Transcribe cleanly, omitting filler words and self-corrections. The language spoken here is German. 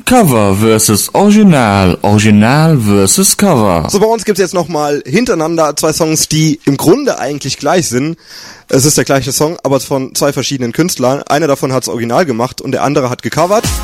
Cover versus Original, Original versus Cover. So, bei uns gibt's jetzt nochmal hintereinander 2 Songs, die im Grunde eigentlich gleich sind. Es ist der gleiche Song, aber von 2 verschiedenen Künstlern. Einer davon hat's original gemacht und der andere hat gecovert.